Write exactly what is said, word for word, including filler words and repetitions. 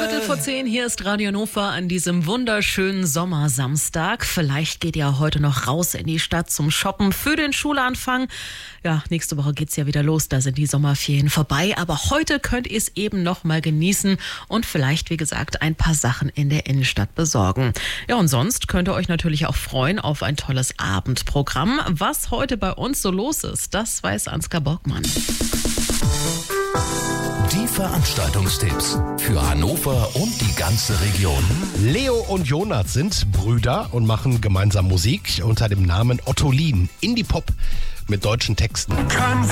Viertel vor zehn, hier ist Radio Hannover an diesem wunderschönen Sommersamstag. Vielleicht geht ihr heute noch raus in die Stadt zum Shoppen für den Schulanfang. Ja, nächste Woche geht's ja wieder los, da sind die Sommerferien vorbei. Aber heute könnt ihr es eben noch mal genießen und vielleicht, wie gesagt, ein paar Sachen in der Innenstadt besorgen. Ja, und sonst könnt ihr euch natürlich auch freuen auf ein tolles Abendprogramm. Was heute bei uns so los ist, das weiß Ansgar Borgmann. Die Veranstaltungstipps für Hannover und die ganze Region. Leo und Jonas sind Brüder und machen gemeinsam Musik unter dem Namen Ottolin. Indie-Pop mit deutschen Texten.